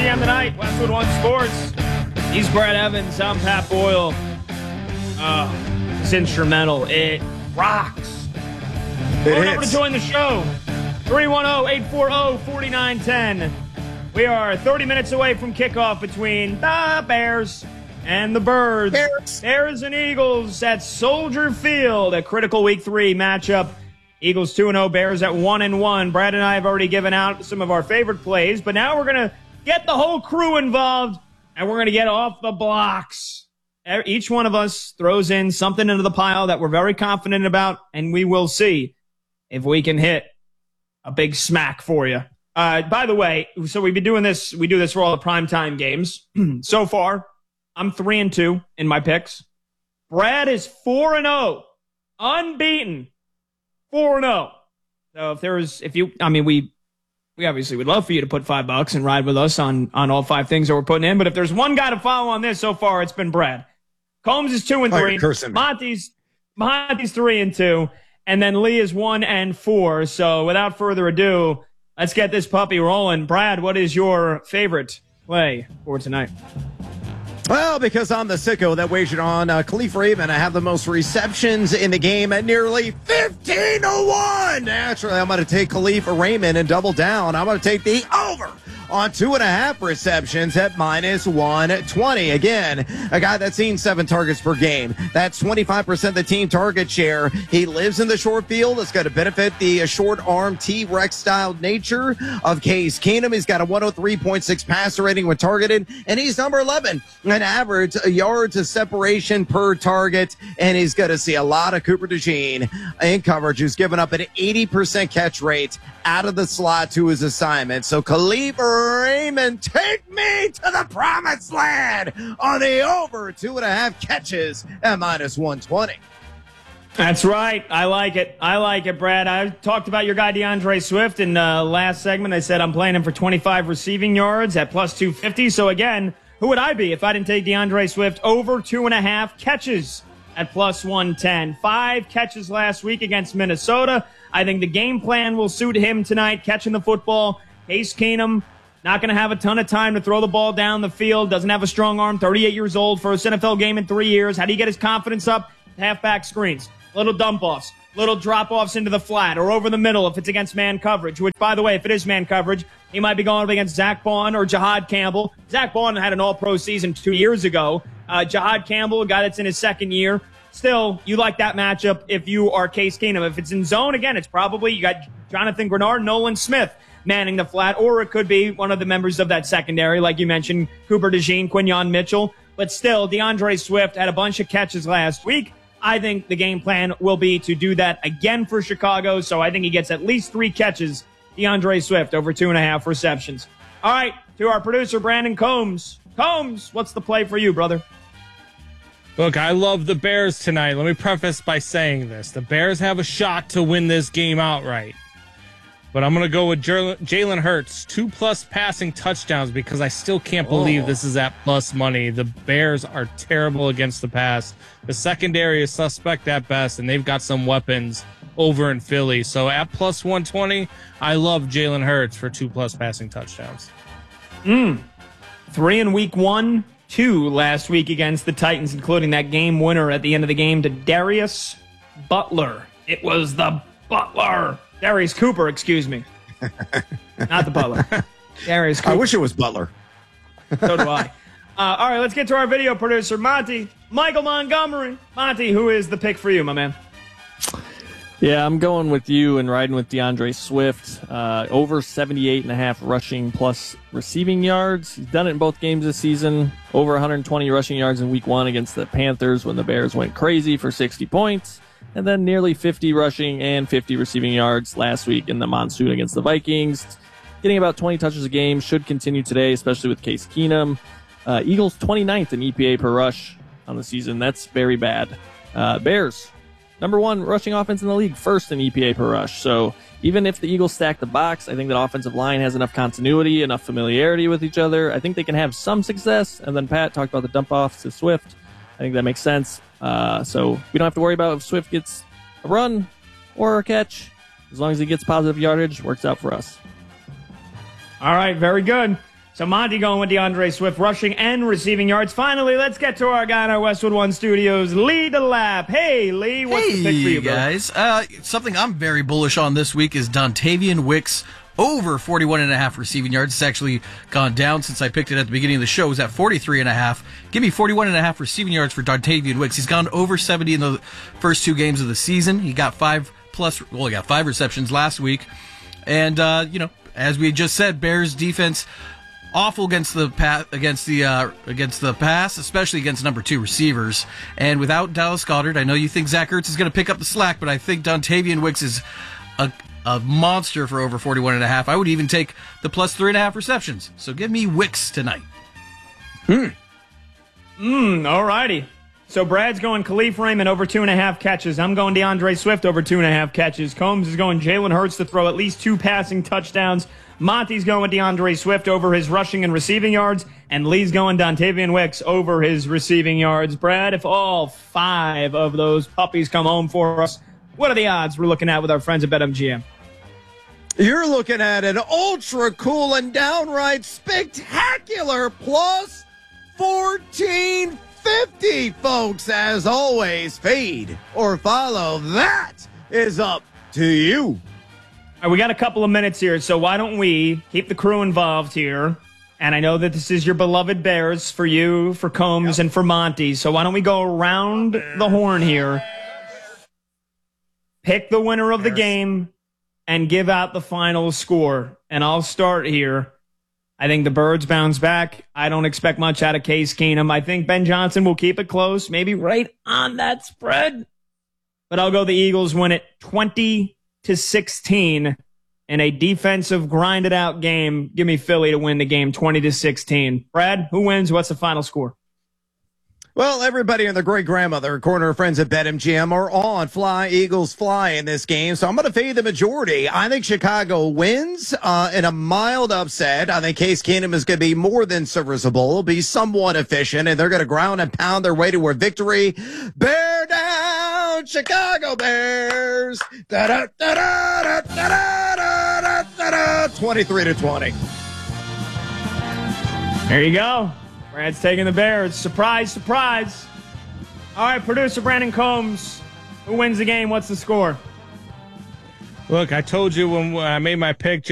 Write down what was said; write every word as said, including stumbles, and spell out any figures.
p.m. tonight, Westwood One Sports. He's Brad Evans. I'm Pat Boyle. Uh, it's instrumental. It rocks. It Phone hits. number to join the show, three one zero, eight four zero, four nine one zero. We are thirty minutes away from kickoff between the Bears and the Birds. Bears. Bears and Eagles at Soldier Field, a critical week three matchup. Eagles two and oh, Bears at one and one. Brad and I have already given out some of our favorite plays, but now we're going to get the whole crew involved, and we're going to get off the blocks. Each one of us throws in something into the pile that we're very confident about, and we will see if we can hit a big smack for you. Uh, by the way, so we've been doing this, we do this for all the primetime games. So far, I'm three and two in my picks. Brad is four and oh, unbeaten. four and oh. So if there was, if you, I mean, we, we obviously would love for you to put five bucks and ride with us on, on all five things that we're putting in. But if there's one guy to follow on this so far, it's been Brad. Combs is two and Oh, three. you're cursing me. Monty's, Monty's three and two. And then Lee is one and four. So without further ado, let's get this puppy rolling. Brad, what is your favorite play for tonight? Well, because I'm the sicko that wagered on uh, Khalif Raymond, I have the most receptions in the game at nearly fifteen to one. Naturally, I'm going to take Khalif Raymond and double down. I'm going to take the over on two and a half receptions at minus one twenty. Again, a guy that's seen seven targets per game. That's twenty-five percent the team target share. He lives in the short field. It's going to benefit the short arm T-Rex style nature of Case Keenum. He's got a one oh three point six passer rating when targeted, and he's number eleven an average yards of separation per target, and he's going to see a lot of Cooper DeJean in coverage, who's given up an eighty percent catch rate out of the slot to his assignment. So Khalif Raymond, take me to the promised land on the over two and a half catches at minus one twenty. That's right. I like it. I like it, Brad. I talked about your guy DeAndre Swift in the uh, last segment. I said I'm playing him for twenty-five receiving yards at plus two fifty. So again, who would I be if I didn't take DeAndre Swift over two and a half catches at plus one ten? Five catches last week against Minnesota. I think the game plan will suit him tonight, catching the football. Case Keenum, not going to have a ton of time to throw the ball down the field. Doesn't have a strong arm, thirty-eight years old, first N F L game in three years. How do you get his confidence up? Halfback screens, little dump-offs, little drop-offs into the flat or over the middle if it's against man coverage, which, by the way, if it is man coverage, he might be going up against Zach Bond or Jahad Campbell. Zach Bond had an all-pro season two years ago. Uh, Jahad Campbell, a guy that's in his second year. Still, you like that matchup if you are Case Keenum. If it's in zone, again, it's probably you got Jonathan Grenard, Nolan Smith manning the flat, or it could be one of the members of that secondary, like you mentioned, Cooper DeJean, Quinyon Mitchell. But still, DeAndre Swift had a bunch of catches last week. I think the game plan will be to do that again for Chicago, so I think he gets at least three catches, DeAndre Swift, over two and a half receptions. All right, to our producer, Brandon Combs. Combs, what's the play for you, brother? Look, I love the Bears tonight. Let me preface by saying this. The Bears have a shot to win this game outright. But I'm going to go with Jalen Hurts, two-plus passing touchdowns, because I still can't believe oh. this is at plus money. The Bears are terrible against the pass. The secondary is suspect at best, and they've got some weapons over in Philly. So at plus one twenty, I love Jalen Hurts for two-plus passing touchdowns. Mm. Three in week one, two last week against the Titans, including that game winner at the end of the game to Darius Butler. It was the Butler. Darius Cooper, excuse me. Not the Butler. Darius Cooper. I wish it was Butler. So do I. Uh, all right, let's get to our video producer, Monty. Michael Montgomery. Monty, who is the pick for you, my man? Yeah, I'm going with you and riding with DeAndre Swift. Uh, over seventy-eight and a half rushing plus receiving yards. He's done it in both games this season. Over one hundred twenty rushing yards in week one against the Panthers when the Bears went crazy for sixty points. And then nearly fifty rushing and fifty receiving yards last week in the monsoon against the Vikings. Getting about twenty touches a game should continue today, especially with Case Keenum. Uh, Eagles twenty-ninth in E P A per rush on the season. That's very bad. Uh, Bears, number one rushing offense in the league, first in E P A per rush. So even if the Eagles stack the box, I think that offensive line has enough continuity, enough familiarity with each other. I think they can have some success. And then Pat talked about the dump off to Swift. I think that makes sense. Uh, so we don't have to worry about if Swift gets a run or a catch. As long as he gets positive yardage, works out for us. All right, very good. So Monty going with DeAndre Swift, rushing and receiving yards. Finally, let's get to our guy in our Westwood One studios, Lee DeLapp. Hey, Lee, what's hey, the pick for you, bro? guys. Uh, something I'm very bullish on this week is Dontavian Wicks over forty-one and a half receiving yards. It's actually gone down since I picked it at the beginning of the show. It was at forty-three and a half. Give me forty-one and a half receiving yards for Dontavian Wicks. He's gone over seventy in the first two games of the season. He got five plus, well, he got five receptions last week. And, uh, you know, as we just said, Bears defense awful against the pass, against the uh, against the pass, especially against number two receivers. And without Dallas Goedert, I know you think Zach Ertz is going to pick up the slack, but I think Dontavian Wicks is a, a monster for over forty-one and a half. I would even take the plus three and a half receptions. So give me Wicks tonight. Hmm. Hmm. All righty. So Brad's going Khalif Raymond over two and a half catches. I'm going DeAndre Swift over two and a half catches. Combs is going Jalen Hurts to throw at least two passing touchdowns. Monty's going with DeAndre Swift over his rushing and receiving yards. And Lee's going Dontavian Wicks over his receiving yards. Brad, if all five of those puppies come home for us, what are the odds we're looking at with our friends at BetMGM? You're looking at an ultra cool and downright spectacular plus fourteen fifty, folks. As always, fade or follow. That is up to you. All right, we got a couple of minutes here, so why don't we keep the crew involved here? And I know that this is your beloved Bears for you, for Combs, yep. and for Monty. So why don't we go around the horn here, pick the winner of the game, and give out the final score. And I'll start here. I think the Birds bounce back. I don't expect much out of Case Keenum. I think Ben Johnson will keep it close, maybe right on that spread. But I'll go the Eagles win it twenty to sixteen in a defensive grinded out game. Give me Philly to win the game twenty to sixteen. Brad, who wins? What's the final score? Well, everybody and their great grandmother, corner friends at BetMGM, are on Fly Eagles Fly in this game. So I'm going to fade the majority. I think Chicago wins uh, in a mild upset. I think Case Keenum is going to be more than serviceable, be somewhat efficient, and they're going to ground and pound their way to a victory. Bear down, Chicago Bears. Da-da, da-da, da-da, da-da, da-da, twenty-three to twenty. There you go. Brad's taking the Bears. Surprise, surprise. All right, producer Brandon Combs. Who wins the game? What's the score? Look, I told you when I made my pick,